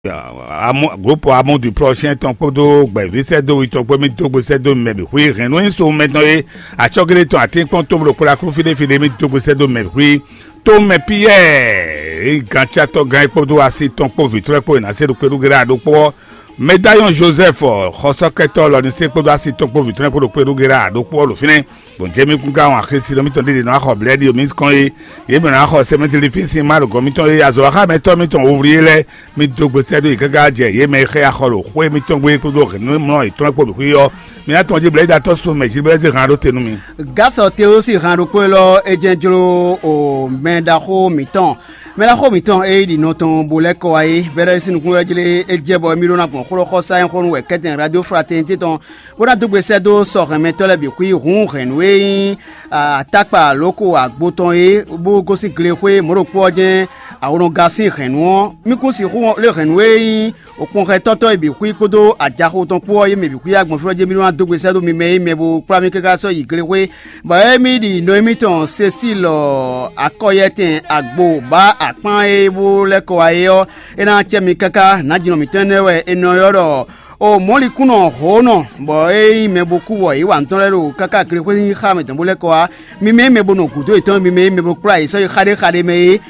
Groupe Amont du prochain ton podo vise do ton premier to se do me oui reno so maintenant a chogele ton atin konto lo ko la ku fide mi to se do me oui to me pierre gancha to gan podo asi ton po vitre po na se do peru grado po Médaillon Joseph Khosoketo lo ni se podo asi ton po vitre po do peru grado po lo fine bon jemi kunga wa khesi lo mi ton de na ko bledi o mis kon e me na ko se metri fisi ma lo ko mi ton e azo ha mi ton ouvrier le mi to se do ikaga je ye me khe akholo khwe mi ton gwe podo no mo e ton po bi yo mi na ton je bledi ato so me ji bledi ran ro tenu mi gaso te aussi ran ro ko lo ejenjuro o menda ko mi ton mela ko mi ton e di no ton bole ko ai bere sinu kun rejele ejebo mi ro na pon ko ko sa en ko we keten radio fraternité ton wona to gbe se do so ran to le bi ku hun renwe atakpa loko agboton e bo ko si gle ko mo ro po je awon gasi renwo mi ko si hu le renwe o pon re toto e bi ku kodo ajaho ton po ye me bi ku agbon fro je mi ro to gbe se do mi me bo pra mi keka so yi gle ko ba mi di no mi ton Cecile akoyeten agbo ba apan e bo le ko ayo e na chemi kaka na jino mi tenewe eno yoro o moli kuno hono bo e me boku wo i wan tonlero kaka kire ko ni khame tan bole ko mi me bono kudo iton mi me bo price so khade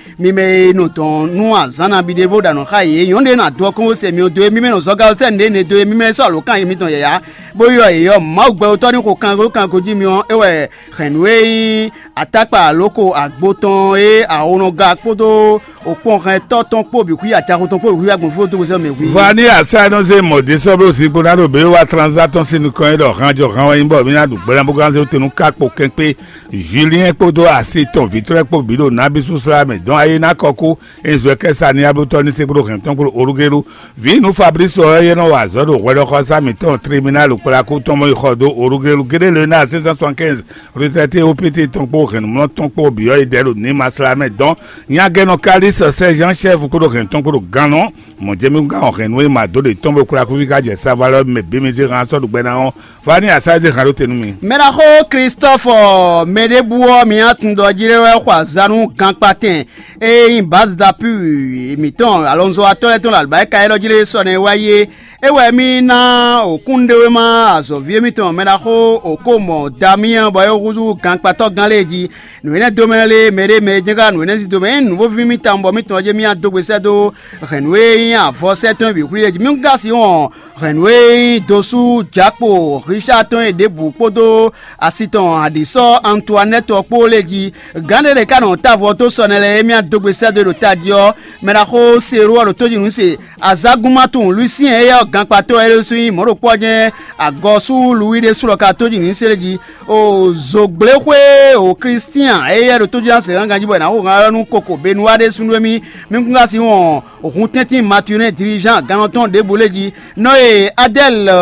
me no ton nu azana bi de boda no khaye yonde na do ko se mi o do mi me no so ga se nde ne do mi me so lo kan mi ton ya boyo e ma gbe o to ni ko kan ko ji mi o ewe khenwe atapa loko agboton e awono ga podo o pon kan toton po bi ku ya ta ko ton po bi ya gbon fo to se me wi vani asa no se mo de so si bonado be wa transaction si nous connait do ranjo ran imbo mi na du gbela mo ganze o tenu kapo kenpe Julien podo asi ton vitre po bilo na bisu sra me don aye na koko enzo kesa ni abuto ni se bro kan ton ko orugero vi nu Fabrice oye no wa zo do wedo ko sa mi ton tribunal ko la ko ton mo khodo orugero gede le na 675 retraité au petit ton po kan mo ton po bio e delo ni masla me don nya geno kalis sergent chef ko do kan ton ko ganon mon jemi ga on renwe ma do de ton ko la ko ça va leur me bimezi ranso du gbenaon fani asaze karo tenumi mera ko Christophe medebuo mi atundo jirewe kwa zanu ganpatin e in base d'appui miton alonso atole ton alba ka elo jire sone waye ewe mi na okundewe ma azovie miton mera ko okomo Damien boyo ruzu ganpato ganleji no ene domenele mere mejega no ene si domen nouveau vimi tambo miton je mi adogbe sedo renwe ya voseton bi kuye mi ngasi on renwe dosu japo Richard ton et debu podo asiton adiso Antoinette opoleji gandele kanon tavo to sonele emi adogbe sedo do tadio mera ko sero ro toji nse azagumatun Lucien e ganpato elesuin moro poje agosu Louis de Suloka toji nseleji o zogblekwe o Christian e ro toji anse ranganji bo na o nganu koko benuade sunwemi minkunga si won okun tetin Mathurin dirigeant ganoton deboleji noe Adèle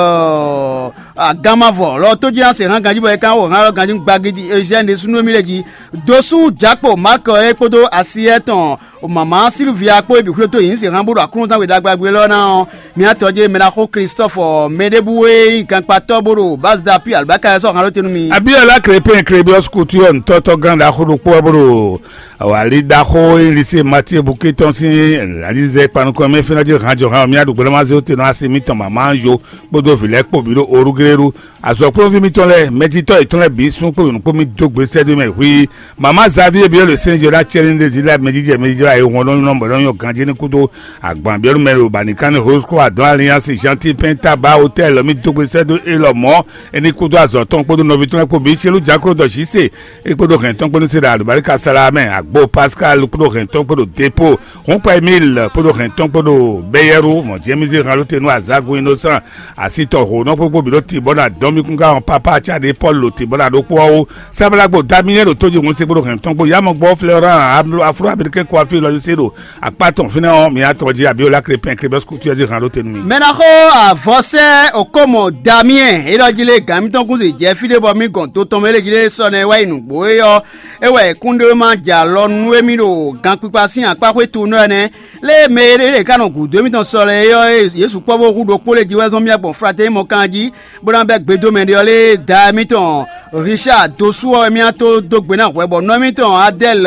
Gamavo lo toji anse ranganji bo kan o ngalo ganji gbagidi Eugène sunwemi leji dosu japo Marco e podo asieton o mama Sylvia po bi kuto yin se rambo akrun tan we dagbagbe lo na mi atoje mena ko Christophe medebuwe kan pato boro base d'appui albaka so kan lo tenu mi abiola crebios couture toto ganda ko po boro awali da ko lycée Mathieu Bouqueton si alize panu ko me fina je ranjo ran mi adugbe ma ze o tenu ase mi ton mama yo bodo vile po biro orugeru azo provi mi ton le medito iton le bi sun po mi dogbe se de me wi mama Xavier bio le Saint-Gerard challenge de la medije e won lo nombo lo yan ganje ni kudo agban bi oru mero ba ni kan Roscoe adon alliance gentil pentaba hotel mi dogbe se do e lo mo eni kudo azo ton podo no vitun po bi se lu jakro do sise e podo ren ton podo se da barika salame agbo Pascal podo ren ton podo dépôt on pa Emile podo ren ton podo beyeru mo jemizi ran lo tenu azago innocent asito ho no popo bi lo ti bona domi kunga on papa cha de Paul lo ti bona do po o sabalagbo Damien lo toji won se podo ren ton po yamo gbo Florent afro americain coiffé lo zero apaton fina mi atoji abiola crepin crebios couture zi ran lo tenu mi. Menako avose okomo Damien elojile gamiton kunse je fide bo mi gon to ton melejile sone wa inugbo eyo ewe kunde ma ja lonu emi ro gan pipa si apa pe to no ne le mere kanu ku 2000 sole eyo Yesu po bo ku do pole ji we so mi agbon frate mo kanji bodan be gbedo me le Damiton Richard Dosuo emi ato dogbe na webo Nomiton Adel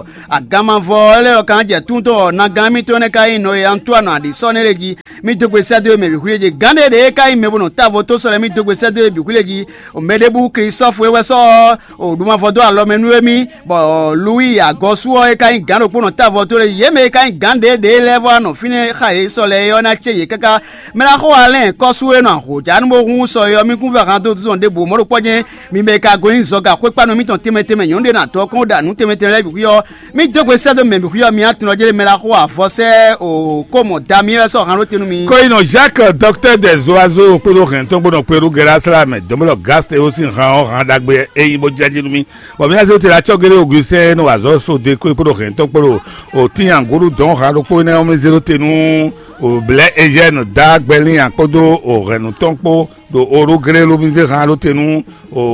Agamanvo le kan je tunto na gamiton ne kai no Antoine adi soneleji mi dogbe sade me bikuleji gande de kai me bono tavo to sole mi dogbe sade bikuleji o medebu Christophe wewe so o duma fodo alo menu emi bo Louis Agosuo e kai gando pono tavo to le yeme kai gande de levo no fine khai sole yo na cheye kaka me la ko alen kosuwe no ho jan mo hun so yo mi kun fa kan to de bo mo ro poje mi me ka go ni zoga ko pa no mi ton temeteme yonde na to kon da nu temeteme le bikuyo mi dogbe sade me bikuyo mi atun jele me la ko afose o komo Damien so kan ro tenu mi Koino Jacques docteur des oiseaux pour le renton bono peru grâce mais domolo gaste aussi ran dagbe eyin bo jajinu mi bo mi azo te la chogere Augustin no azo so de ko pour le renton pour o tin anguru don ha lo ko na o me zero tenu o blé Eugène dagbelin akodo o renton po do oru grelo bize ran lo tenu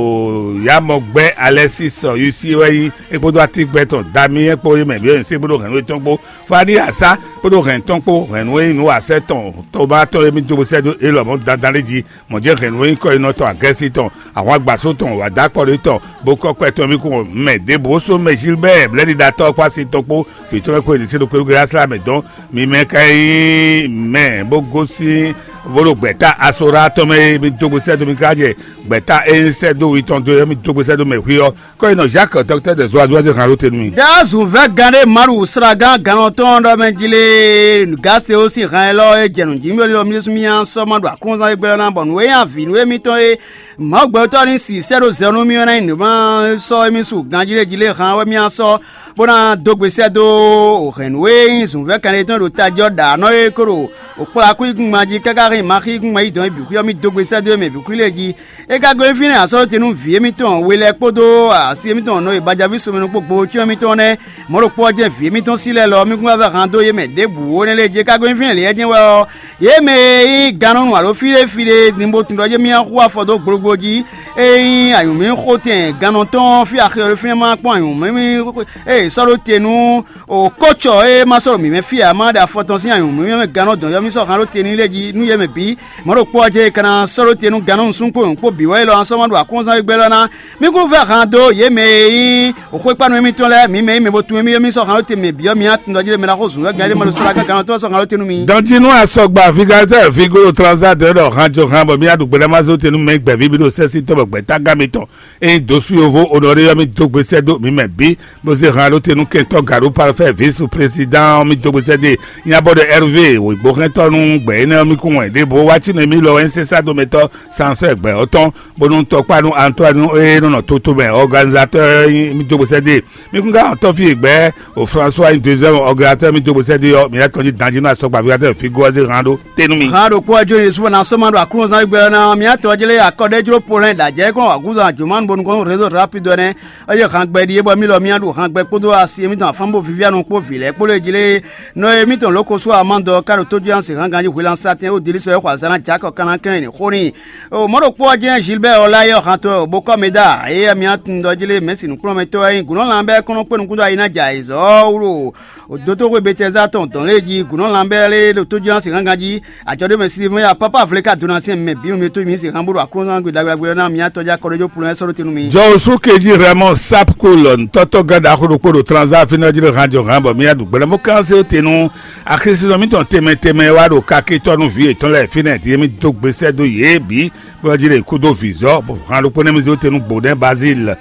o yamogbe Alexis yusi weyi epodo atigbe ton Damien po me bien se bodo renton po fani asa bodo renton po renwe no aseton tó bá tó emi tó sẹ́dọ̀ èlò ọmọ dandan léjì mọ̀jẹ́ kẹ́nu kọ́ iná tán àgẹ́sì tán àwọn agbàsó tán wà dákọ̀rẹ́ tán bó kọ́ pẹ́ tán mi kò mẹ́ débò so mẹ́ Gilbert blẹ́ni datọ́ pàṣẹ tọ́pọ̀ fìtúrẹ́ kọ́ ìdísẹ́ ló pẹ̀lú gẹ́gẹ́ sílámẹ̀ dán mi mẹ́ka yín mẹ́ bó gosi bolo gbẹ̀ta asora tọ́mẹ́ mi tó sẹ́dọ̀ mi kájẹ gbẹ̀ta sẹ́dọ̀ ìtàn tó mi tó sẹ́dọ̀ mẹ́ wíyọ kọ́ iná Jacques docteur des oiseaux kan ló tẹnu mi. dazu fẹ́ gane maru siraga ganotɔn dɔ mɛ jile gase o si kan lɔ jɛnu jimi lɔ minisumi yan sɔma do a kunsan gbɛlɛ na bɔn nuwe yan fi nuwe mi tɔ ye maa gbɛtɔ ni si sɛdo zɛnu mi yɔrɔ yin numan sɔ emi su ganjile jile kan wɛ mi yan sɔ bona dogbese do o nuwe yin sun fɛ kan tɔn do tajɔ da n'o ye koro o kpɔla ko ikunmaji kaka ma ki ikunma yi dɔn ibi kuyɔ mi dogbese do mɛ ibi kuyɛ ji e ka gbɛ fi ne asɔrɔ tenu fi emi tɔn wele kpodo asi emi tɔn n'o ye bajabi somenu kpokpo tí emi tɔn nɛ mɔdo kpɔ jɛ fi emi tɔn silɛ lɔ mi kun b'a fɛ kan do ye mɛ debu wo ne le je ka gbɛ fi ne le yɛ jɛ wɛ ye mɛ i ganonu alo fire nimbo tun dɔ je mi akɔ afɔ do gbogbo ji eyin ayunmi ko tɛ ganɔtɔn fi akɛyɔrɔ fi ne ma kpɔn ayunmi mi sɔrɔ tenu o kɔtsɔ ma sɔrɔ mi mɛ fi a ma da fɔtɔn si ayunmi mi mɛ ganɔ dɔn yɔ mi sɔrɔ kan do tenu le ji nu ye mɛ bi mɔdo kpɔ jɛ kana sɔrɔ tenu ganɔ sun kpo bi wɛ lɔ ansɔmɔ do a kɔnsan gbɛ lɔ na mi kun fɛ kan do ye mɛ i o ko ikpanu mi tɔn lɛ mi mɛ i mɛ bo tun mi sɔrɔ kan do tɛ mɛ bi yɔ mi a tun dɔ jɛ mɛ na ko sun wɛ gɛlɛ malo sɔrɔ a ka ganɔtɔn sɔrɔ kan do tenu mi. dɔnti nu asɔgba figatɛ figo transat dɔ hanjɔ han bɔ mi a dugbɛlɛ ma so tenu mɛ gbɛvi bi do sɛsi tɔ bɔ gbɛta gami tɔ eyi dosu yovo onore yɔ mi dogbese do mi mɛ bi bó se han do tenu kɛntɔ garo parfait vice président mi dogbese de yabɔ de Hervé òyìnbó kɛntɔ nu gbɛ ene mi kun wɛ de bo waati ne mi lɔ ɛnsesa do mɛtɔ sansɛ gbɛ ɔtɔn bonu tɔkpa nu Antoine eye nɔnɔ toto mɛ organisateur mi dogbese de mi kun ka tɔfi gbɛ o François deuxième organisateur mi dogbese de yɔ mi yɛ tɔnji danji na sɔgba figatɛ figo ɔsi han do tenu mi. han do kó ɛjɔ yesu na sɔmɔ do a kúrò sanni gbɛ na mi yɛ tɔjile akɔdɛjuro polɛ dajɛ kɔn akusa juman bonu kɔn réseau rapide dɔnɛ ɔyɛ han gbɛ di yebɔ mi lɔ mi yɛ do han gbɛ kpɔdo asi mi tɔn afanbo vivianu kpɔ vilɛ kpɔdo ejile n'oye mi tɔn lokoso amandɔ kado toju yansi han ganji wele ansatɛ o deli sɔ ɛkɔ azana jakɔ kana kɛn ni koni o mɔdo kpɔ jɛ Gilbert ɔlayɔ han tɔ bokɔ mi da eye mi yɛ tun dɔjile mɛsi nukurɔ mi tɔ ye gunɔ lan bɛ kɔnɔ kpɛnu kudo ayina dza yi zɔ wuro o doto ko beteza tɔntɔn le dzi gunɔ lan bɛ le toju yansi han ganji adzɔde mɛ si mi ya papa filɛ ka donna se mɛ bi mi to mi si han bolo akɔnɔ gbe dagbagbɛ na mi yɛ tɔdza kɔdɔjɔ pulɔ ɛsɔrɔ tenu mi. jɔwɔsu kejì Raymond sapkolo ntɔtɔ gada akɔdokpɔdo transa finajiri hanjɔ han bɔ mi yɛ dugbɛlɛ mo kanse tenu akisisɔ mi tɔn tɛmɛtɛmɛ wa do kaki tɔnu fi etɔn lɛ fi nɛ ti mi do gbèsè do ye bi bɔjire kudo vizɔ bɔn han do kpɔnɛ mi se o tenu gbɔdɛ Basile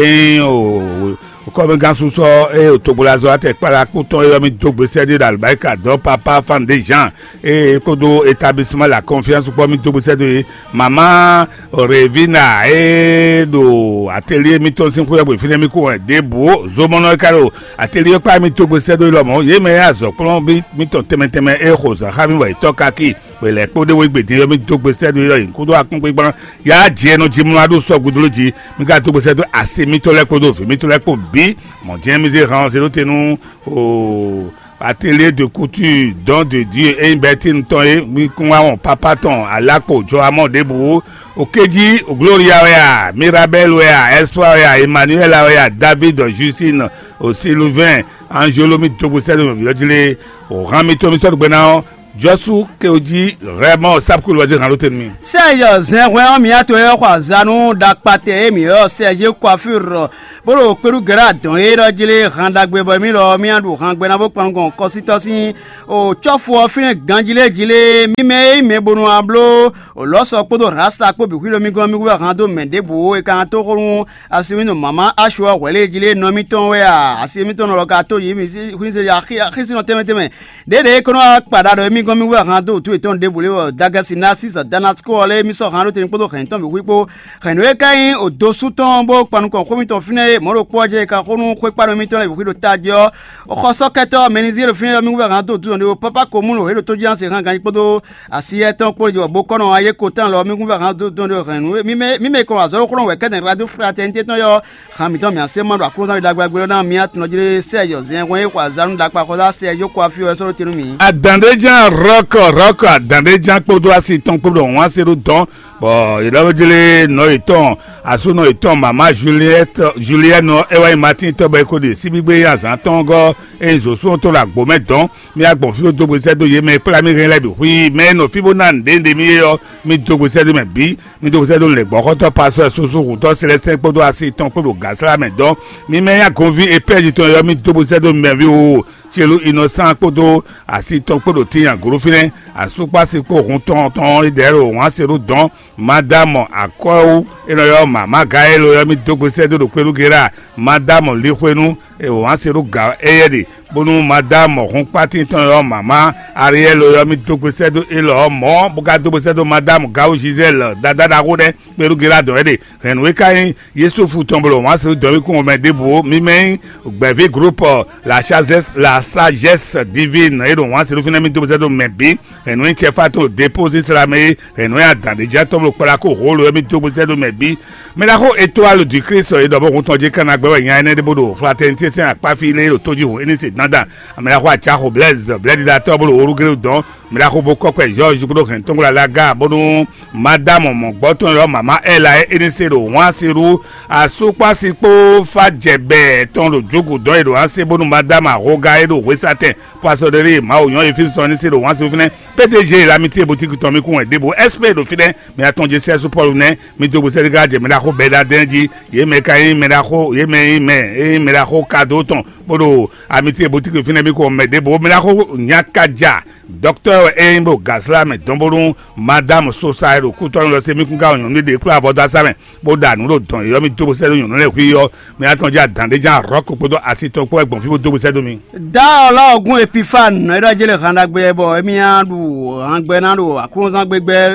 o kɔmi gansu sɔ o togbolazɔ atɛ kpala kutɔn yɔ mi do gbèsè de Albaïka dɔ papa fan de Jean kodo établissement la confiance kpɔ mi do gbèsè de ye mama Revina do atelier mi tɔn sin ko yɛ bo fi ne mi ko wɛ debo zomɔnɔ karo atelier kpa mi do gbèsè de lɔmɔ ye mɛ azɔ kplɔ bi mi tɔn tɛmɛtɛmɛ xosa hami wɛ itɔ kaki wɛlɛ kpɔ de wo gbede yɔ mi do gbèsè de yɔ yin kodo akunkpe gbã y'a diɛ no dzimu ado sɔ gudolo dzi mi ka do gbèsè de ase mi tɔ lɛ kpɔ do fi mi tɔ lɛ kpɔ bi mɔdiɛ mi se hàn se do tenu o atelier de couture don de Dieu et Bertine Tonye mi kunwa on papa ton alapo jo amondebu okeji Gloria wea Mirabel wea Espoir wea Emmanuel wea David Justine aussi Louvain Angelo mi togo selo mi odile o rami to mi so gbena Josu Keoji vraiment sapku loisir en l'autre mi. Seigneur, Zérouin mi atoye kwa zanu dakpate mi o Serge coiffure boro peru grade don ero jile randagbe bo mi lo mi andu rangbe na bo pangon kositosi o chofo fin ganjile jile mi me bonu ablo o loso podo rasta ko bi kwilo mi go mi gwa rando mendebo e kan to korun asimi no mama ashwa wele jile no mi ton we a asimi ton lo ka to yimi si kwinse ya khisi no teme dede kono pada do mi gomi wa rando tu eton debule dagasi nasis danatsko ole mi so rando tin podo khenton bi wipo khenwe kai o dosu ton bo panu kon komi ton fine moro poje ka konu ko paro mi ton le bi do tadio o khoso keto menizir fine mi wa rando tu on papa komuno e do to jan se ran gan podo asie ton pojo bo kono aye ko tan lo mi wa rando don do khenwe mi me ko azoro kono we keden radio fraternité ton yo khamiton mi ase mando akoza dagbagbe na mi atno jire seyo zen won e kwa zanu dagba ko za seyo kwa fi o so tinu mi Adandejan rock adandejan podo asi ton podo wan se do don bon il a jele no iton aso no iton mama Juliette no ewa Martin to ba ko de sibigbe yan san tongo enzo so to la gbo medon mi agbon fi o dogbo se do ye me pra mi ren le bi wi me no fi bo na ndende mi yo mi dogbo se do me bi mi dogbo se do le gbo ko to paso so to Celestin podo asi ton podo gasla medon mi me ya convi e perdre ton yo mi dogbo se do me bi o chelu innocent podo asi ton podo ti an gorofine asupa se ko hun ton idero wan se ro don madame akou enoyo mama gaelo yo mi dogbo se do pelu gera madame likwenu e wan se ro ga eyede bonu madame hun pati ton yo mama Ariel yo mi dogbo se do elo mo buka dogbo se do madame Gao Giselle dada rode pelu gera do ede renwe kai Yesu fu tombolo wan se do ko me debo mi men gbeve groupe la sagesse divine et donc c'est le phénomène de mebi et nous chefato déposer cela mais nous attend déjà tombe le ko rôle mais de mebi mais la étoile du Christ et d'abord on dit qu'on a gba yan de bodo fraternité c'est pas filé le toji ho ni c'est nada mais la roi Chaho Blaise dateur bolo orugre don mais la boko ko George bodo kan tongo la ga bodo madame mon boton yo mama elle a ni c'est le wan siru asupa sipo fajebe ton le jogo don et do c'est bodo madame roga et do wesaten poissonnerie ma oyon et fils ton c'est le wan se fine PDG l'amitié boutique ton mi ko debo SP do fine mais attendez c'est so Paul ne mi dogo se regarde mais la ko beda denji ye me kai me la ko ye me la ko cadeau ton bodo amitié boutique fine mi ko me debo me la ko nyakaja docteur Embo Gasla me dombolo madame Sosairo kuton lo se mi kun ga oyon ni de kula voda sa men boda nu lo don yo mi dogo se oyon le kwi yo me attendez attendez jan rock bodo asito ko egbon fi dogo se do mi da la ogun epifan ero jele khandagbe bo emi andu angbe nando akunzan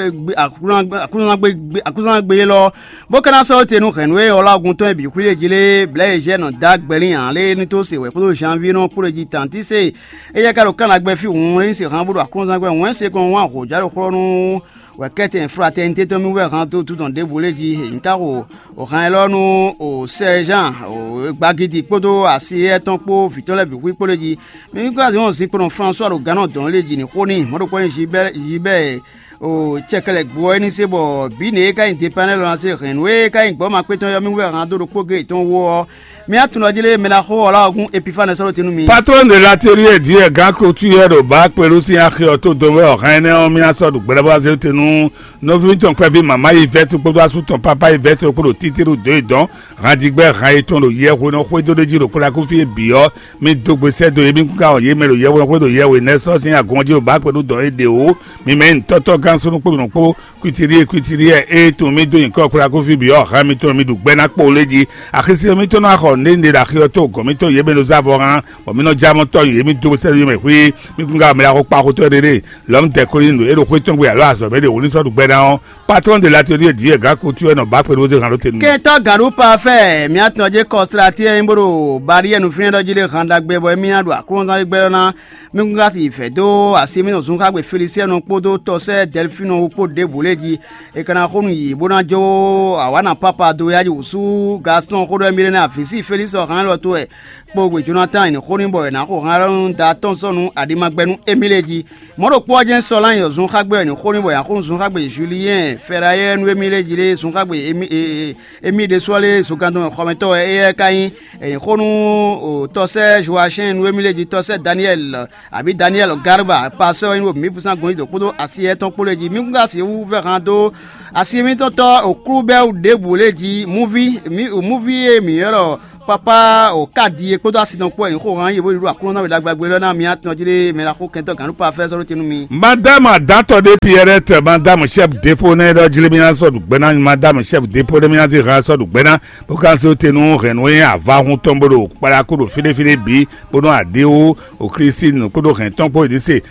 gbegbe lo bo kana so tenu khenwe ola ogun ton bi kule jele blaise no dagbelin an le ni to se we pour janvier no pour di tanti se eye ka lo kana gbe fi won se ran bodo akunzan gbe won se kon wan ko jaro kronu wakete fraternité to mi we ran to tout on deboule ji nkaro o ran lo nu o sergent o gbagidi podo asi eton po vitole bi wi pole ji mi ko won sin ko François lo ganan don le ji ni ko ni mo do ko jibe o chekele gbo ni se bo bi ne ka independent lancer renwe ka ngbo ma peton yo mi we ran do ko ge ton wo mi atuno jile me la ho ola ogun epifane soro tinu mi patron de l'atelier die grand clôture do ba pelu si akhe to do we oran ne o mi aso do gbere ze tenu no vi ton previ mama Yvette ko do asu ton papa Yvette ko do titiru de don randigbe ran eton lo ye ko no ko do de jiro ko la ko fi bio mi dogbe se do ebi ka o ye me lo ye wo ko do ye we nesto sin agonji o ba pelu do ede o mi men toto ganso no po kwitiri e to mi do nko ko la ko fi bio ran mi to mi do gbe na po leji akhisi mi to na ko nde la khioto ko mi to ye be nos avoran o mi no jamo to ye mi do se me kwi mi kunga me la ko pa ko to rere l'homme de colline e do ko to gbe alo aso be de woni so do gbe na patron de l'atelier die ga ko tu no ba pelu ze ran lo tenu ke to garu pa fe mi atnoje constrati e mboro bari enu fin do jile khanda gbe bo mi adu akunza gbe na mi kunga ti fe do asimi no sunka gbe Félicien no podo to se Delphine po deboleji e kana khonu yi bona jo awana papa do ya usu Gaston ko do mi na afisi Félix ran lo to e Pogwe Jonathan ni khoni boy na ko haron ta tonsonu adimagbenu Emileji moro poje solan yo zun khagbe ni khoni boy akon zun khagbe Julien Ferraye nu Emileji le zun khagbe Emi de Soile sukanto khometo e kayin e khonu tose Joachim nu Emileji tose Daniel abi Daniel Garba passe ni mi pusan goni do kodo asie ton koleji mi nga si ouverando asie mi toto o klube o debuleji movie mi yoro papa o kadi ko do asidan po en ko ran yebo iru akun na dagbagbe lona mi atanjire me la ko kento kan pa fe soro tinu mi madame dato de Pierrette madame chef dépôt ne do jile mi aso dugbena madame chef dépôt de mi aso raso dugbena bo kan so tenu renwe ava hun tomboro para ko do file bi bono adeo o Christine ko do ren tompo idise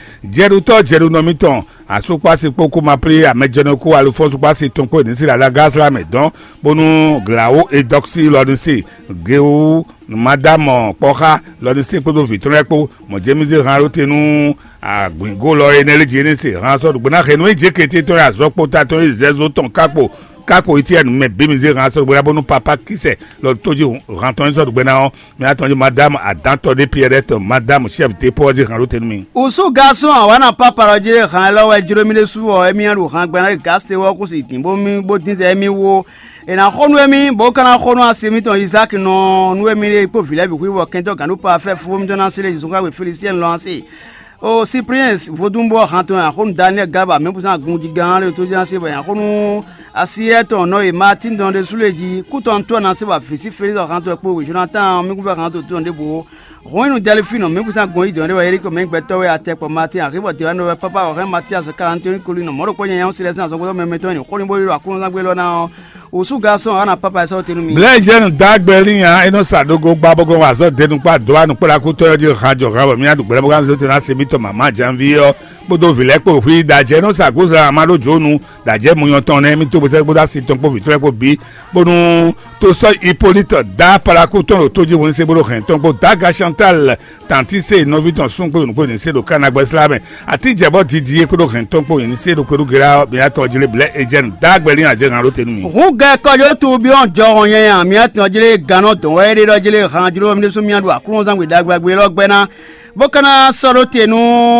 jeru no miton asopa se poko m'appeler à Medjenoko Alphonse pas se tompo idise la gaz la medon bono glao et doxy l'odisi geo madame Pocha l'odisi ko do vitre ko mo jemize ran rotenu a gbingo lo energy ni se ran so dugbena renwe je kete to azopo ta to zezo ton kapo kako iti anu me bimize ran so dugbena bonu papa kise lo toji ranton so dugbena me attendu madame Adanto de Pierrette madame chef dépôt ran rotenu mi usu garçon wana papa rojire ran lo we jiro mi le su o emi ru ran gbena gaste wo ko si timbo mi bo tin se emi wo ena khonu emi bo kana khonu asemi ton Isaac no nu emi le po village bi wo kento kanu pa fe fo mi dona sele zuka we Félicien lancer o Cyprien vodumbo ranton khonu Daniel Gaba me pusan gunji gan le to janse ba khonu asieto no e Martin don de suleji kuton to na se ba fisi feli ranton po Jonathan mi gouvernement to de bo Roinu Delphine me pusan gonji don de wa Eric me gbeto we atepo Martin arribo de no papa o Mathias 41 colino moro ko yan silence na so ko me meto ni khoni bo ri akun na gbe lo na osu garçon ana papa so tinu mi blejen dagbeli yan eno sadogo gbabogo wa so denu pa do anu pera ku to je rajo rawo mi adu gbere bo kan so tena se mi to mama janvier bodo vile ko fi daje no sagoza amalo jonu daje mu yan ton mi to bo se boda si ton po vitre ko bi bonu to so Hippolyte da para ku ton to je won se bodo ren ton po daga Chantal tanti se no viton sun ko ni se do kana gbe islame ati jebo Didier ko do ren ton po ni se do ko gira mi ato jile ble ejen dagbeli yan je ran ro tenu mi ga ko yo tu bi on jo yen mi atanjire gano don we ri do jile ran juro mi so mi adu akun san gbe dagbagbe lo gbena bokana soro tenu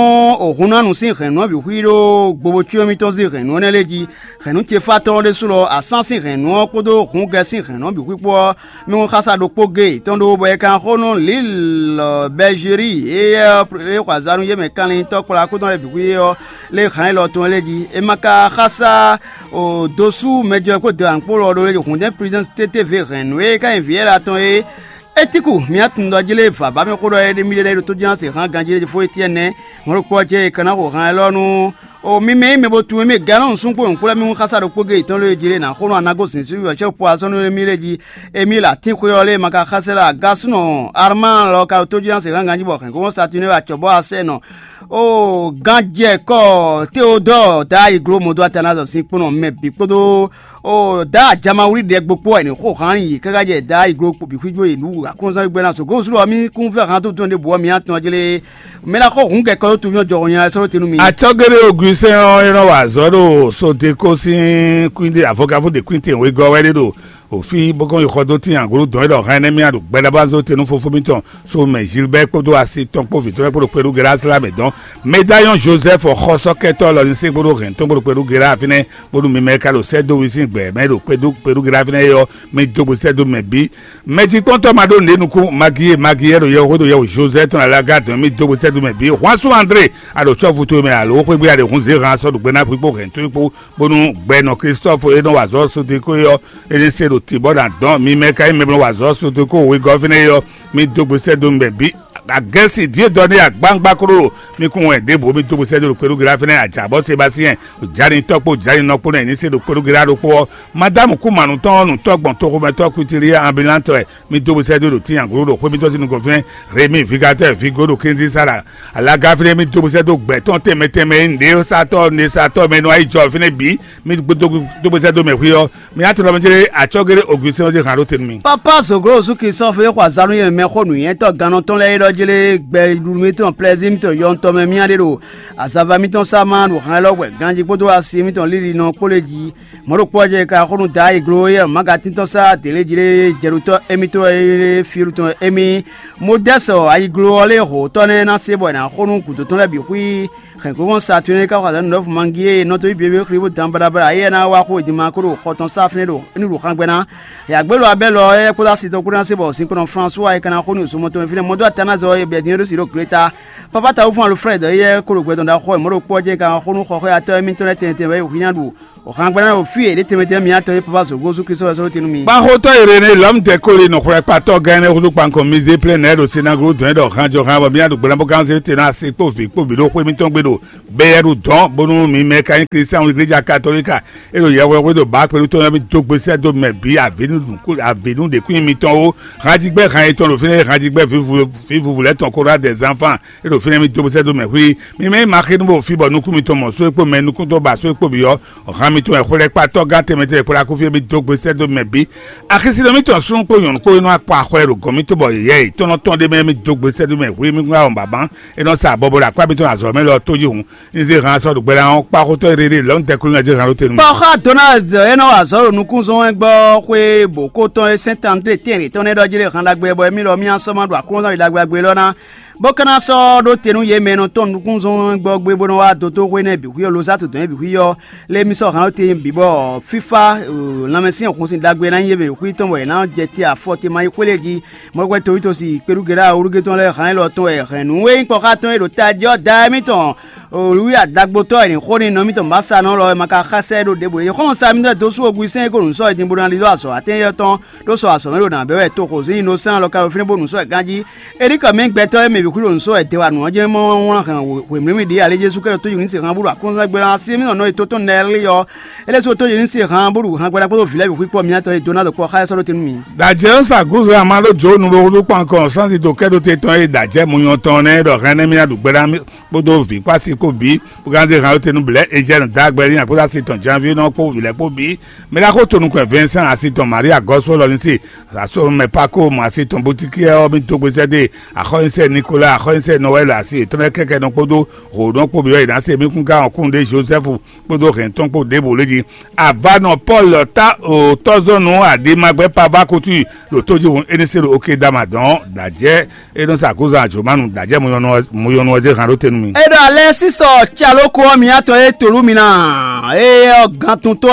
ohuna nu sin renu bi huiro gbobo ti omi to sin renu neleji renu ti fa ton de sulo asansin renu kodo hun ga sin renu bi huipo mi won khasa do poge ton do boy kan hono Lille Bergerie e kwazanu ye me kan to kula ko don bi huio le khan lo ton leji e maka khasa o dosu mejo ko de an polo do leji hun de president TTV renu e kan viera ton e etiku mi atundo jile fa ba mi ko do e mi de to janse ran ganjile fo etienne mo ko je kana ko ran lonu o mi me bo tu me ganon sun ko nkola mi khasa do poge ton le jile na khono anago sinsu yo che poison le mi leji emi la tin ko yo le maka khasela gasno arman lo ka to janse ran ganji bo kan ko satune wa chobo aseno o ganje ko Theodore da iglo modo atanazo sin pono me bi podo o da jamauri de gbopo eni ko kan yi kagaje da iglo bi kwijo ilu akonza gbe na so go suru mi kun fe kan to ton de bo mi atan jele me la ko hun ke ko to mi ojo yan so tinu mi atogere ogunse iran wa zoro so de ko sin queen avocat for the queen we go we do òfin bọ́kàn ìkọ́dọ̀ tí àgọ́rò dùn ẹ̀dọ̀ ọ̀hán ẹ̀mí àdùn gbẹ́dàbàzó tẹnu fúnfún mi tán so mẹ Gilbert kódó àti tọ́pọ̀ victoire kódó pẹ̀lú gẹ́rẹ́ asílámẹ̀ dán médaillon Joseph ọ̀kọ́sọ́kẹ́tọ̀ lọ́ni sí kódó rẹ̀ tó kódó pẹ̀lú gẹ́rẹ́ àfinẹ́ kódó mi mẹ́ka ló sẹ́dọ̀ wíṣí gbẹ̀ mẹ́dọ̀ pẹ̀lú gẹ́rẹ́ àfinẹ́ yọ mẹ́dọ̀gbọ̀ sẹ́dọ̀ mẹ́bí mẹ́tí pọ́ntọ́ máa dó nínúkú magiye yẹ kódó yẹ Joseph tó nàlága tó mẹ́dọ̀gbọ̀ sẹ́dọ̀ mẹ́bí Juanso André àdòtsọ́ fútu mi àlọ́ pé gbé àdéhùn zé ran sọ́dọ̀ gbẹ́ná pípọ̀ rẹ̀ tó ipò bónú gbẹ́nà Christophe ẹ̀dọ̀ wàzọ́ sóde kó yọ ẹ̀dẹ́sẹ̀dọ̀ tìbọ̀dà dán mi mẹ́ka ẹ̀ mẹ́bí wàzọ́ sóde kó òwe gọ́fínẹ́ yọ mẹ́dọ̀gbọ̀ sẹ́dọ̀ mẹ́bí agẹ́sì díẹ̀ dọ́ni àgbáǹgbá kúrò mi kún wọn ẹ̀dẹ́bò mi tó bó sẹ́dọ̀ pẹ̀lú gíráfínẹ́ àjàbọ̀ sebasien jáde tọ́pọ̀ jáde nọ́pọ̀ náà ní sẹ́dọ̀ pẹ̀lú gíráfínẹ́ madame kumanu tọ́ọ̀nù tọ́gbọ̀n tọ́kùnmẹ́tọ́ kùtìrì ambulante ẹ̀ mi tó bó sẹ́dọ̀ tí yàn kúrò pé mi tó sínú gọ̀fínẹ́ remi vigatẹ́ figodo kéńtì sára alágáfínẹ́ mi tó bó sẹ́dọ̀ gbẹ̀tọ́ tẹ̀mẹ́tẹ̀mẹ́ ndé sátọ́ mẹ́nu àìjọ fínẹ́ bí mi tó bó sẹ́dọ̀ mẹ́fúyọ́ mi á tẹ̀lé ọmọdé àtsọ́gẹ́rẹ́ ògùn sẹ́wọ́n jele gbe lumiton plaisir miton yon to me miadero asava miton saman wo kan logwe ganji poto asi miton lili no koleji moro poje ka khonu dai gloye magati to sa tele jile jeruto emito firuto emi modeso ai glole ho to ne na sebo na khonu kuto to la bi hui kan ko sa tune ka ka no mangie no to bi bi kribo tambara aye na wa ko di makoro khoton safne do ni ru kan gbena ya gbelo abelo e ko da si to kuran sebo sin kono François e kana khonu so moto fine modo atana zo e bi dinero siro kreta papa ta ufan Alfred e ko ro gbeton da kho mo ro poje ka khonu kho ya to mi internet tente we hinadu o kan gbena o fi e de temete mi ato e papa so go su Kristo so tinu mi ba ho to irene l'homme te kole no khre pa to gane o pan ko mise plein air o sinagro do do kan jo kan ba mi adu gbena bo kan se te na se po fi po bi do ko mi ton gbedo beru don bonu mi me kan Christian igreja catholique e lo yewe we do ba pelu to na bi to gbese do me bi avenue de queen mi ton o rajigbe kan e ton lo fine rajigbe fi vous voulez ton courage des enfants e lo fine mi to gbese do me wi mi me ma ke no fi bo nu ku mi ton mo so e po me nu ku to ba so e po bi yo o kan mi to e khore pa to ga temete po la ku fi mi to gbese do me bi akisi do mi ton sun po yon ko inu apa khore ro go mi to bo ye to no ton de me mi to gbese do me wi mi gba on baba e no sa bobo la kwa mi to azo me lo to ji hun nze ran so do gbere an pa ko to rere lo nte kulu na je ran lo tenu pa kha Donald e no azo nu kun so gbo pe boko to Saint André tiere to ne do jire kan lagbe bo mi lo mi an so ma do akun so lagbe lo na bokana so do tenu ye me no to nu kun so gbo gbe bo no wa do to we na bi ku yo lo sa to don bi ku yo le mi so kan o te bi bo FIFA la mesin o kun sin lagbe na ye be ku to we na je ti a 40 mai kweleji mo gbe to si peru gera oruge to le kan lo to e renu we ko ka to e lo ta jo da mi ton oluwi adagboto ni khoni no mi to masa no lo maka khase do debo ye khon sa mi do su ogun sen ko nso idin bodan lido aso atenye ton do so aso melo na bewe to ko sin no san lo ka ofin bo nso ganji erika men gbeto me bi kuro nso e dewa no je mo won kan we mi di ale Jesu kero to yin se kan buru akon sa gbera si mi no to to nele yo ele so to yin se kan buru han gbera po file bi po mi ato e Donald ko khase so tinu mi da je sa guzo amalo jo nu ro pan kon san si to kedo te ton e da je mu yon ton ne do kan ne mi adu gbera mi bodo fi kwasi ko bi buganze kan o tenu ble e je da gberi na ko da si ton janvier no ko ile ko bi me la ko tonu ko Vincent asi ton Maria gospel lo ni si aso me pa ko mo asi ton boutique e o mi to gbese de akoinse Nicolas akoinse Noël asi ton keke no podo ro don po bi o ida se mi kun ka on de Joseph podo ren ton po de bo leji avano Paul ta o tozo no ade magbe pa va ko tu lo toji won enise lo oke damadan da je e don sa ko za jo manu da je mo yo no je kan ro tenu mi edo ale siso chaloko mi ato e tolu mi na e gan tunto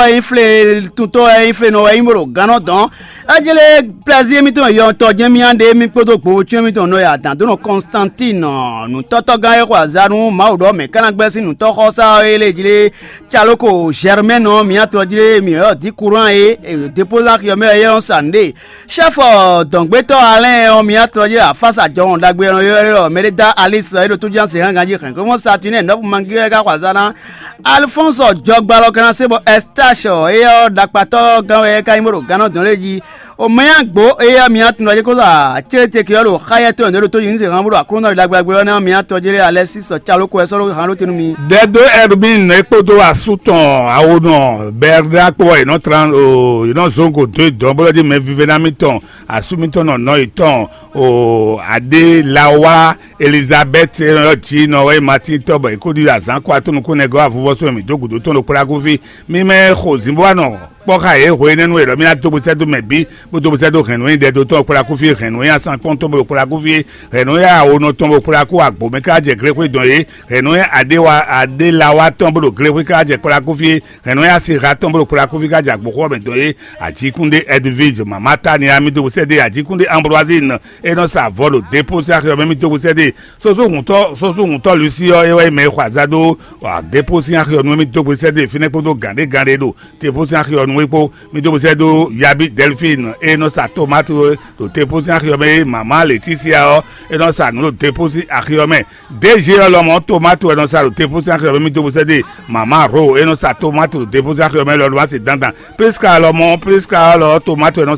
e infle no e imoro gano don ajele plaisir mi ton yo to je mi ande mi poto gbo chu mi ton no ya dan don Constantine nu toto gan e kwa zanu maudo me kana gbe sinu to ko sa ele jile chaloko Germain no mi ato jile mi o di courant e déposer yo me e on Sunday chef dongbe to Alain o mi ato jile afasa jo dagbe yo me da Alice e to jan se han ganji kan ko Saturday no mangi ga kwa zana Alphonse jogba lo kan sebo Estacho e o dapato gan e ka imoro gano don leji o mayagbo e mi atun loje ko la chete ki olo khayato no to yin se kan buru akun no lagbagbe na mi atojere Alexis Chaloko e so han lo tinu mi dedo Erbin epodo asuton awono berda po e no tran o no zongo de don bolo di me vive na miton asumiton no iton o ade lawa Elizabeth Rochi no we Martin Tobo e ko di azan kwa tunu ko nego afuwo so mi dogudo to no pragofi mi me khozimbo no poka e ho nenu ero mi na to bo se do me bi bo to bo se do renu de do to pragofi renu ya san pon to bo pragofi renu ya ono to bo prago agbo me ka je gre ko don ye renu ya ade lawa to bo gre ko ka je pragofi renu ya si ra to bo pragofi ka je agbo ko be don ye Ajikunde Edwige mama ta ni ami to bo se de Ajikunde Ambroisine e no sa volo déposer a mi to bo se de so hun to Lucio e me kwazado wa déposer a mi to bo se de fine ko do gande do déposer a wepo mi to bo se do Yabi Delphine e no sa tomato to déposer a me mama Laetitia e no sa no déposer a me DG lo mo tomato e no sa déposer a mi to bo se de mama Ro e no sa tomato déposer a me lo wa se dandan Prisca lo tomato e no sa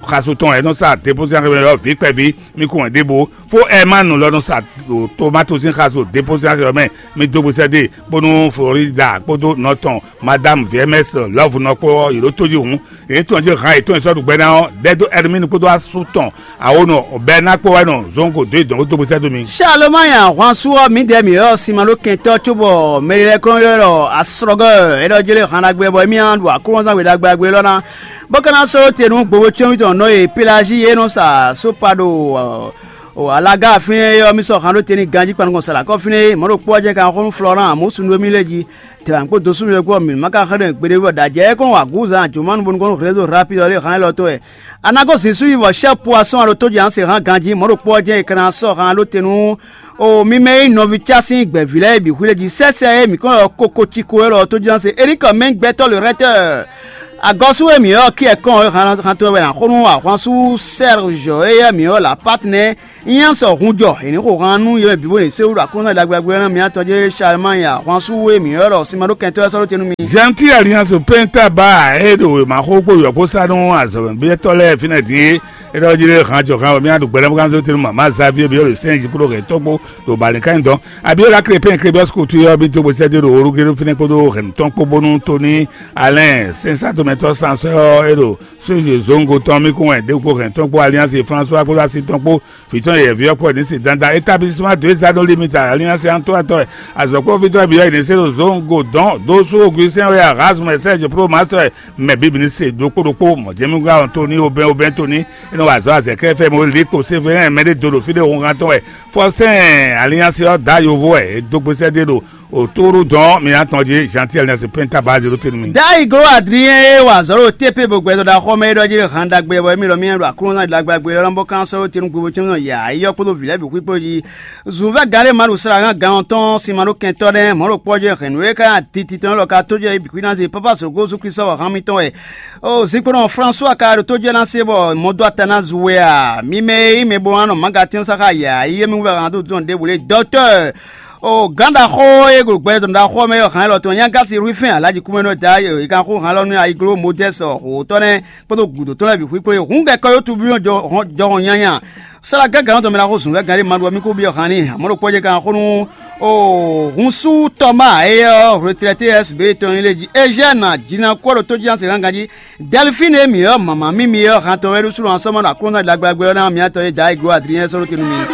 kasoton e no sa déposer en vi pevi mi ko debo fo e manu lo no sa tomato sin kaso déposer en mi do posede bonu Florida podo noton madame VMS love no ko iro toji hun e to nje kan e to so dugbe na dedo ermini podo asuton awono obe na po wa no zongo de do posede mi Charlemagne Wansu mi de mi o simalo kento tubo merile kon yo asrogo e do jele kan agbe bo mi an wa ko san we dagbe lona bokana so tenu gbowo chomi to no e pelagi e no sa so pado o alaga fine yo mi so kan lo teni ganji pan ko sala ko fine mo ro poje kan ko Florent mo sunu mi leji te an ko dosu mi ko mi maka khare gbere bo da je ko wa guza juman bon ko réseau rapide le kan lo to e anago se suivre chaque poisson à l'auto dian se ran ganji mo ro poje kan so kan lo tenu o mi me novichasi gbe village bi kule di sese mi ko koko chiko lo to dian se Eric men gbe to le recteur agosu emi o ki e kon kan to we na khonu wa Wansu Serge e mi o la partner yan so hunjo eni ko kan nu ye bi bo ni se ura ko na dagbagbe na mi atoje Charlemagne Wansu emi o lo simaro kento e so lo tenu mi Gentil alliance penta ba edo ma ko yo ko sanu aso bi to le finadi e do jire kan jo kan mi adu gbere mo kan so tenu mama Xavier bi o le senji pro ke togbo do balin kan don abi o la crepen crebios ko tu yo bi to bo se de ro gero fine ko do ren ton po bonu Tony Alain 500 meto sanso edo so zongo ton mi ko en de ko ren ton po alliance François ko la si ton po fiton e vieux po ni si danda établissement de Zado limite alliance Antoine to aso ko fiton bi ni se zongo don do so Augustin we Erasmus Serge Pro Master me bibi ni se do ko mo je mi ga Anthony Oben Tony eno wa zo ase ke fe mo li ko se fe me de do fi de on ranton e forcin alliance da yo vo e do gbese de do autour don mi atondie Gentil alliance penta base do tenu mi dai go Adrien wa zoro tepe bo gbedo da ko me do jire kan da gbe bo mi lo mi ro akuru na da gbagbe lo mbo kan so tenu gbo tenu ya iyo podo village bi pipo yi zuva gare maru sra gan ton si maro kento de mo ro poje renwe ka titi ton lo ka toje bi kwina ze papa so go zu kristo wa hamiton e o zikoro François ka toje na se bo mo do atana zuwe mi me bo ano magatin saka ya iye mi wa do don de bole docteur o ganda ko e go gbe don da ko me yo kan lo to yan ga si rufin alaji kumeno da e kan ko han lo ni igro modest o to ne podo gudo to la bi fu pe hun ga ko yo tu bi jo yan sala gaga to me la ko sun ga gari manwa mi ko bi yo kan ni amoro poje kan ko nu o hunsu Thomas e retraité SB to ile ji e jeune jina ko to jan se gangaji Delphine mi yo mama mi yo kan to we su ensemble na ko na lagbagbe na mi ato e da igro Adrien so tenu mi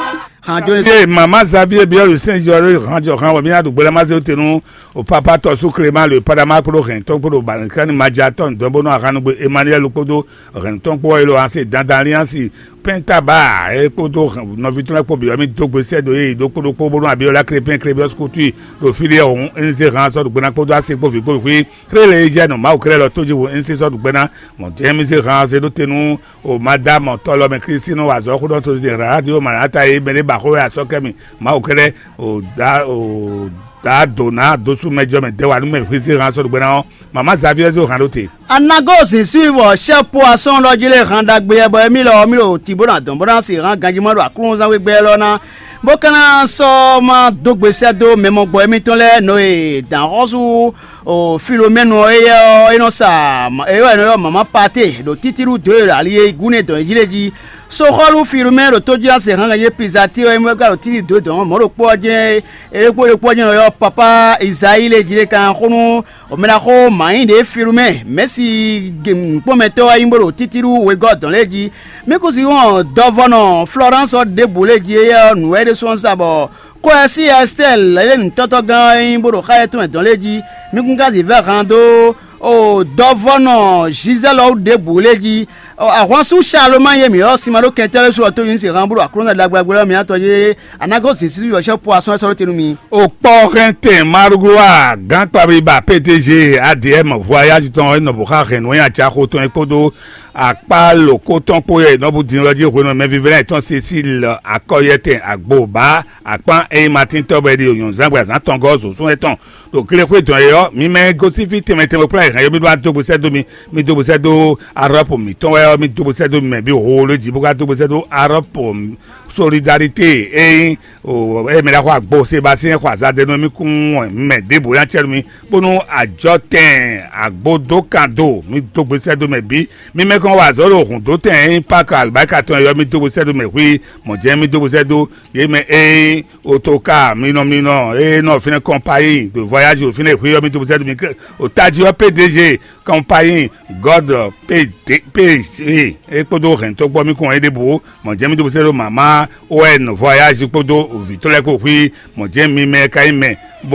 Maman Xavier bien le Saint-Georges ranjo kan wa mi adu gbele ma se tenu o papa to su Clément le padama pro ren ton pro bankan majaton don bono akanu Emmanuel Kodo ren ton po elo anse dandan alliance penta ba e kodo no vituna ko bi mi dogbe se do e do kodo po bono abiola crepen crebios ko tu do file on ense ran so do gbena kodo ase po fi ko fi krele je no ma o krele toji wo ense so do gbena mo je mi se ran se do tenu o madame tolo me Christine wa zo ko do to de radio manata e bele ba ko ya so kemi ma o krele o da dona dosu mejo me de wa nu me fi se ran so do gbena mama Xavier zo ran lote anago si suivre chef poisson lo jile ran dagbe ebo mi lo tibona don bona si ran ganjimo do akun san we gbe lo na bokana so ma dogbe se do memo gbo mi ton le no e dan rosu o Philomène e no sa e no mama pate do titiru de ali gune don jile ji so kholu Philomène to ji ase ran ye pizati o mo ga titi do don mo ro poje e poje no yo papa Isaïe jile kan khunu o mena ko main de Philomène merci pometo imboro titiru we god don leji me ko si won dovono Florence de boleji e nu e de so nsabo ko si Estelle le ntoto gan imboro khaye to don leji mi kun ga di verando o dovono Giselle de boleji àwọn su Charlemagne mi o simaro kentele so to yin se ramburo akrona lagbagbe mi atoye anago si si yo se poisson so tenu mi o porente marugua gan pabi ba PTG ADM voyage ton no bo ka ren yan cha ko ton epodo apa lo ko ton po e no bu din roje ko no me vivre ton Cécile akoyete agboba apan e Martin Tobedi oyon zangba zan ton gozo so eton do kile ko ton yo mi me gosifite me temo plan yo mi do to bo se do mi do bo se do arapo mi ton mi do bo se do me bi o le ji bo ka do bo se do arapo solidarité o me la ko agbo se ba se kwa za de no mi kun me de bo ya chelu mi bonu àjọ ten agbo do kando mi to gbe se do me bi mi me kan wa zoro okun do ten park albaika ton yo mi to gbe se do me wi mo je mi do gbe se do ye me otoka mi no no fine compagnie de voyage au fine wi yo mi to gbe se do mi o taji o PDG compagnie God PDG podo ren to gbo mi kun e de bo mo je mi do gbe se do mama on voyage podo vitole ko wi mo je mi me kai me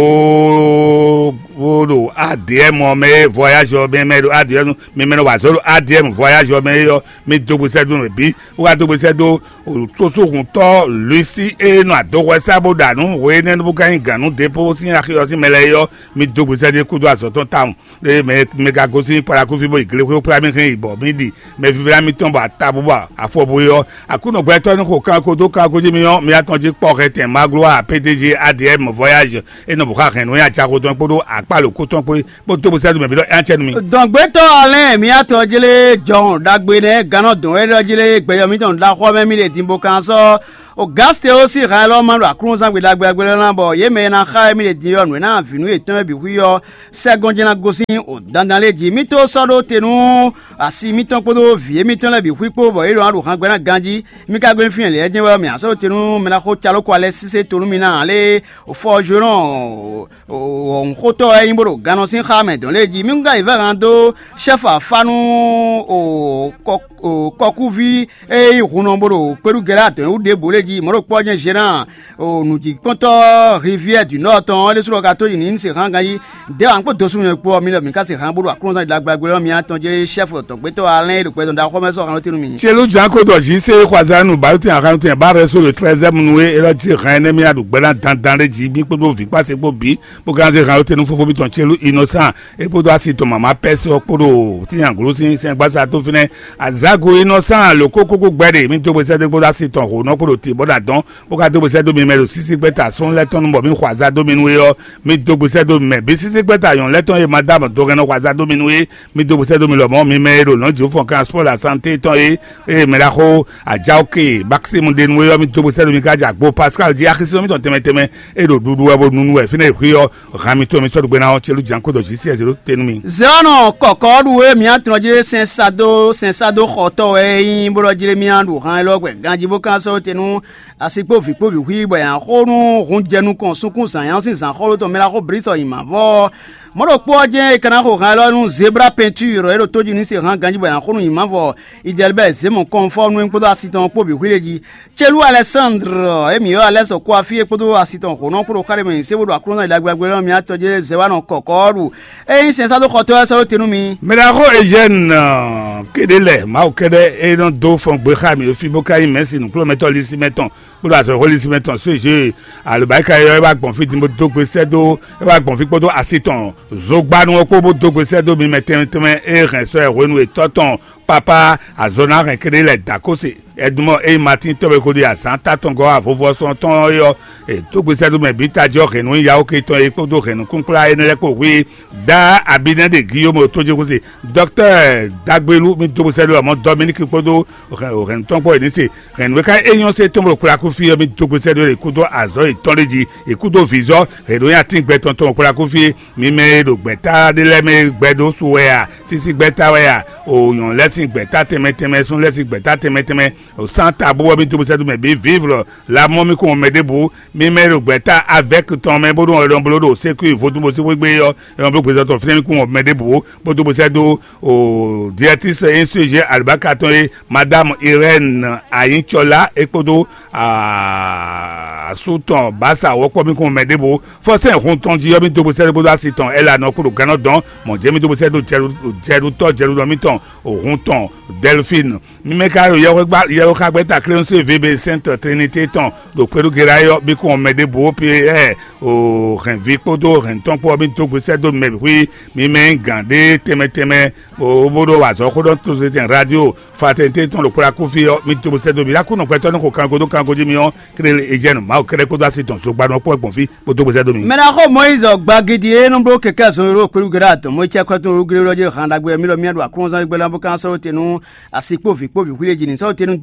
bo do ADM me voyage me do ADM me no wa solo ADM voyage me yo me dogbo sedo me bi wa dogbo sedo to so kun to Lucy no adowo sabo danu we ne no kan ganu depo sin akio sin mele yo me dogbo sedo ku do aso ton town me ga go sin para ku fi bo igile ko pra mi kan ibo mi di me fi la mi ton ba tabu ba afobo yo akuno gbe to ni ko kan ko do kan ko ji mi yo mi aton ji po rete magloire PDG ADM voyage no buka kan no ya cha ko ton podo apalo ko ton pe bo to bo se do me bi do anche mi don gbe to ale mi ato jele John dagbe ne gana don e do jele gbeyomi ton da ko me mi le timbo kan so o gaste aussi ran lo man akun san gbe dagbe lan bo ye me na kha mi le di yo na finu etan bi wi yo second jena gosin o dandan le ji mi to so do tenu asi mi ton podo vie mi ton le bi wi po bo e ro kan gbe na ganji mi ka gbe fin le ejin wa mi aso tenu me na ko chalo ko ale sise tonu mi na ale o forgeron on khoto e imboro gano sin khame don le ji mi nga iverando chef afanu o kokuvi e hunomboro peru gerato u de boleji moro poje gérant o nuji konto rivière du nord ton le suro gato ni se hanga yi de an po dosu mi po mi lo mi ka se han boro akron san dagbagbe mi aton je chef to pe to alain de pe don da ko me so kan tinu mi chelu janko do ji se kwazanu ba ti an kan ba re so le 13e nuwe e lo ti kan ne mi adugbe na dandan re ji bi pe bo fi pase bo bi bo kan se kan tinu fofo bi ton chelu innocent e po do asito mama pese oporo ti an gro sin se gbasa to fine azago innocent lo kokoko gbere mi to bo se de go asito ho no ko ti boda don bo ka to bo se do mi melo sisi gbeta son le ton bo mi kwaza do mi nuwe yo mi to bo se do mi bi sisi gbeta yon le ton e madame do ren kwaza do mi nuwe mi to bo se do mi lo mo mi melo no jo fon transport la santé ton e me la ko ajaoke maximum de nuwe yo mi to bo se do mi ka jagbo Pascal di akisi mi ton teme e do dudu e bo nunu e fine wi yo rami to mi so do gbe na o chelu janko do ji 0 tenu mi zero kokodu we mi atro jire sensado khoto e yin boro jire mi andu han lo gbe ganji bo kan so tenu asipo fi po bi wi bo yan khonu run jenu kon sunkun san yan sin san kholo to me la ko briso ima vo moro poje kana ko kan lo zebra peinture e lo toji ni se ran ganji bo yan khonu ima vo idelbe se mon conforme no npodo asiton po bi wileji chelu Alexandre e mi yo aleso ko afi epodo asiton ko no pro kare me se bo akron na ilagbagbe lo mi atoje zewano kokoru e yin sensado khoto e so tenu mi me la ko ejen kedele ma o kede e don do fon gbe kha mi o fi bo kai merci nous promettons lisi meton pour la so lisi meton so je alubaika yo e ba gbon fi mo do gbe sedo e ba gbon fi podo asiton zogbanu ko bo do gbe sedo mi meten e ren so e renu e toton papa azona ren kedele dakose Edmond et Martin tobe ko di asanta tongo avovo son ton yo e to gbe sedo me bita jo renu ya o ke ton e podo renu kunkla ene le ko wi da abiden de Guillaume toje ko se docteur Dagbelu mi to sedo mo Dominique podo ren ton po ni se ren we ka eyan se tombo kula ku fi mi to gbe sedo e kudo azo e toleji e kudo viso renu ya tin gbe ton kula ku fi mi me do gbeta de le me gbedo suwea sisi gbeta wea o yon lesin gbeta teme sun lesin gbeta teme au santa bo bi to se do me bi vivre la mo mi ko me debo mi me ro gbeta avec ton me bo don blodo se ku il faut to se we gbe yo on bo gbe to fini ko me debo bo to se do o directrice instructeur albakaton madame Irène Ayinchola epodo a souton basa wo ko mi ko me debo force en ton di yo mi to se bo asiton elle a no ko gano don mon je mi to se do jeru do mi ton o ronton Delphine mi me ka yo ka gbeta cleonce VB Sainte Trinité ton do peru gerayo bi ko me debo pi o ren vikodo ren ton po bi to se do me wi mi me gande teme o bodo wa zo ko don to se radio fatente ton lo kura ko fi mi to se do bi la ko no peto no ko kan go ji mi on krele ejenu ma o kere ko do asiton so gbadun po egbon fi bo to se do mi me na ko Moise gbagidi e no bro keke so ro peru gerato mo che ko to ro gere roje kan dagbe mi lo mi adu akron san gbe lambo kan so tenu asipo fi po bi wileji ni so tenu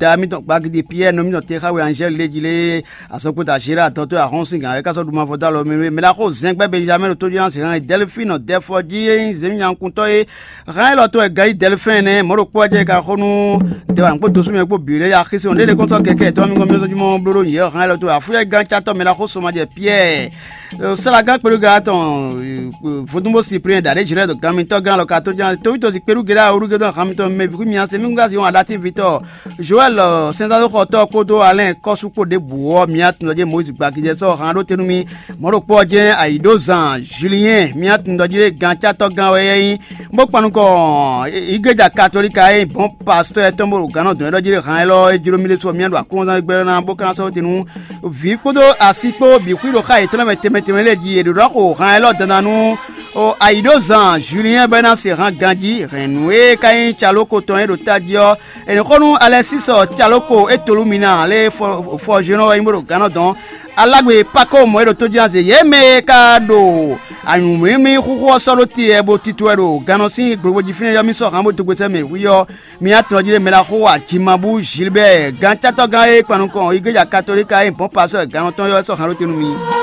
da mi ton gbagide Pierre no mi ton Terawe Angel Lejile asokota Gérard Toto Aronsinga e kaso duma foda lo me la ko zengbe Benjamin lo to di lanse ran Delphine Defoji zemyan kunto e ran lo to e gai Delphine mo ro po je ka khonu te wa npo to su me po bire ya khisi on le konto keke to mi ko mi so di mo bloro ye ran lo to afuya gan chato me la ko so ma je Pierre Salaga peruga ton fotumbo Cyprien dare jire do gamito gan lo kato jan to to peruga uruga do gamito me bi mi anse mi ngasi on adati Victor Joël Sentado Koto Kodo Alain Kosuko de Buo miat ndoje Moïse Gbakije so han do tenumi moro po je Aido Zan Julien miat ndoje gan chato gan weyin mo panu ko igreja catholique e bon pasteur tombo gan do ndoje han lo ejuro mi le so mi ando akonza gbere na bo kan so tenu vi kodo asipo bi kwiro kai tele temele di edura ko ran lo dananu o Aido Zan Julien bena se ran ganji renoué kai chaloko ton e do tadio e konu Alexis chaloko e tolumina le forgeron e moro ganodon alagbe pako mo e do todianze yeme kado anumi mi khuko soroti e bo tituero ganosi gbogbo jifine yo mi so ran bo to gbete me wiyo mi atojire me la ko Ajimabu Gilbert ganchato gan e panukon igreja catholique e bon pasteur ganoton yo so ran lo tenumi